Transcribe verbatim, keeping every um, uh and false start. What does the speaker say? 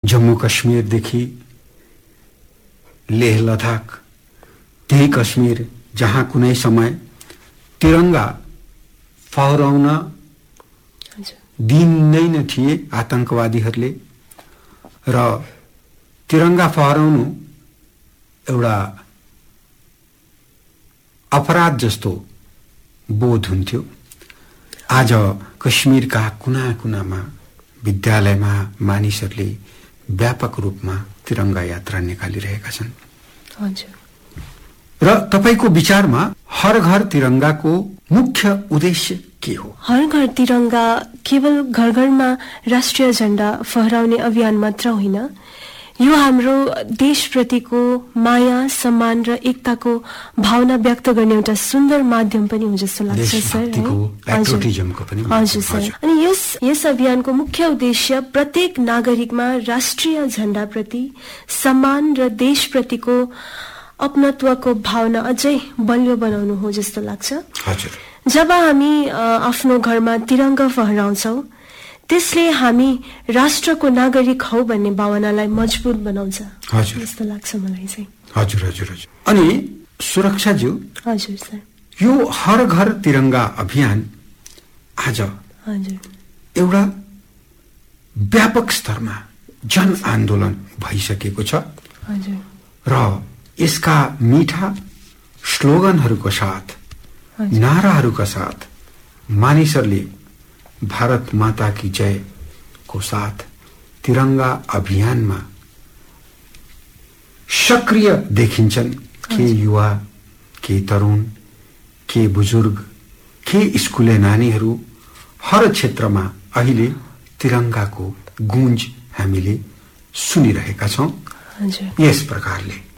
जम्मू कश्मीरदेखि लेह लद्दाख, त्यही कश्मीर जहाँ कुनै समय तिरंगा फहराउन दिँदैन थिए आतंकवादीहरूले र तिरंगा फहराउनु एउटा अपराध जस्तो बोध हुन्थ्यो। आज कश्मीरका कुना कुनामा विद्यालयमा मानिसहरूले व्यापक रूपमा तिरंगा यात्रा निकालिरहेका छन्। हजुर। र तपाईको विचारमा हर घर तिरंगाको मुख्य उद्देश्य के हो? हर घर तिरंगा केवल घर घरमा राष्ट्रिय झण्डा फहराउने अभियान मात्र होइन, यो हाम्रो देशप्रतिको माया, सम्मान र एकताको भावना व्यक्त गर्ने एउटा सुन्दर माध्यम पनि हो जस्तो लाग्छ सर। हजुर सर। अनि यस यस अभियानको मुख्य उद्देश्य प्रत्येक नागरिकमा राष्ट्रिय झण्डाप्रति सम्मान र देशप्रतिको अपनत्वको भावना अझै बलियो बनाउनु हो जस्तो लाग्छ। हजुर। जब हामी आफ्नो घरमा तिरंगा फहराउँछौं, त्यसले हामी राष्ट्रको नागरिक हौ भन्ने भावनालाई मजबुत बनाउँछ जस्तो लाग्छ मलाई चाहिँ। हजुर हजुर हजुर। अनि सुरक्षाज्यू। हजुर सर। यो हर घर तिरंगा अभियान आज हजुर एउटा व्यापक स्तरमा जन आन्दोलन भइसकेको छ। हजुर। र यसका मीठा स्लोगनहरूको साथ, नाराहरूका साथ मानिसहरूले भारत माता की जय को साथ तिरंगा अभियानमा सक्रिय देखिन्छन्। के युवा, के तरुण, के बुजुर्ग, के स्कुले नानीहरू, हर क्षेत्रमा अहिले तिरंगाको गुन्ज हामीले सुनिरहेका छौं। हजुर। यस प्रकारले